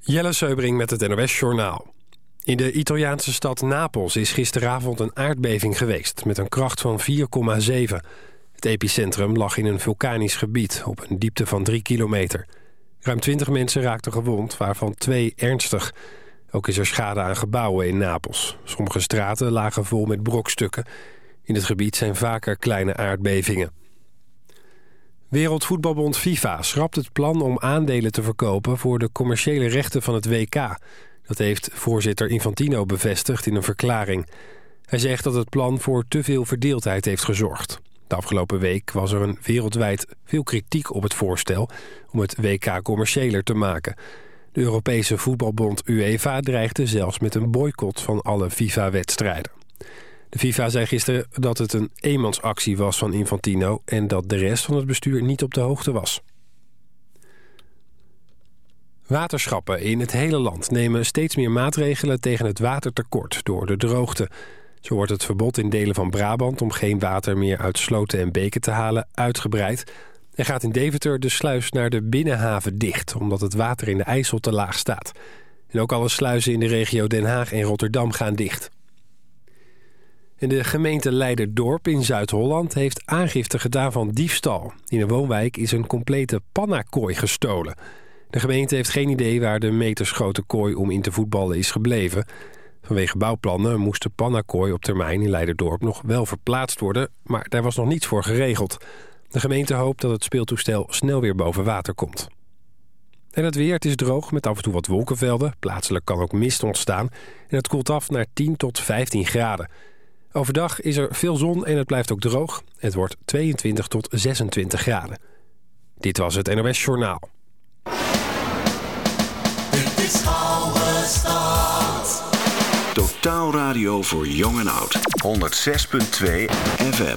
Jelle Seubring met het NOS-journaal. In de Italiaanse stad Napels is gisteravond een aardbeving geweest met een kracht van 4,7. Het epicentrum lag in een vulkanisch gebied op een diepte van 3 kilometer. Ruim 20 mensen raakten gewond, waarvan 2 ernstig. Ook is er schade aan gebouwen in Napels. Sommige straten lagen vol met brokstukken. In het gebied zijn vaker kleine aardbevingen. Wereldvoetbalbond FIFA schrapt het plan om aandelen te verkopen voor de commerciële rechten van het WK. Dat heeft voorzitter Infantino bevestigd in een verklaring. Hij zegt dat het plan voor te veel verdeeldheid heeft gezorgd. De afgelopen week was er wereldwijd veel kritiek op het voorstel om het WK commerciëler te maken. De Europese voetbalbond UEFA dreigde zelfs met een boycott van alle FIFA-wedstrijden. De FIFA zei gisteren dat het een eenmansactie was van Infantino en dat de rest van het bestuur niet op de hoogte was. Waterschappen in het hele land nemen steeds meer maatregelen tegen het watertekort door de droogte. Zo wordt het verbod in delen van Brabant om geen water meer uit sloten en beken te halen uitgebreid. En gaat in Deventer de sluis naar de binnenhaven dicht, omdat het water in de IJssel te laag staat. En ook alle sluizen in de regio Den Haag en Rotterdam gaan dicht. En de gemeente Leiderdorp in Zuid-Holland heeft aangifte gedaan van diefstal. In een woonwijk is een complete pannakooi gestolen. De gemeente heeft geen idee waar de metersgrote kooi om in te voetballen is gebleven. Vanwege bouwplannen moest de pannakooi op termijn in Leiderdorp nog wel verplaatst worden, maar daar was nog niets voor geregeld. De gemeente hoopt dat het speeltoestel snel weer boven water komt. En het weer, het is droog met af en toe wat wolkenvelden. Plaatselijk kan ook mist ontstaan en het koelt af naar 10 tot 15 graden. Overdag is er veel zon en het blijft ook droog. Het wordt 22 tot 26 graden. Dit was het NOS Journaal. Dit is Oude Stad. Totaal radio voor jong en oud. 106.2 FM.